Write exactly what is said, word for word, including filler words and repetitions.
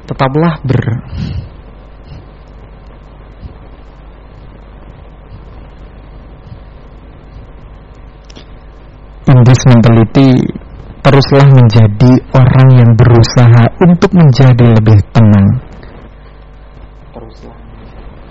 tetaplah ber in this mentality. Teruslah menjadi orang yang berusaha untuk menjadi lebih tenang. Teruslah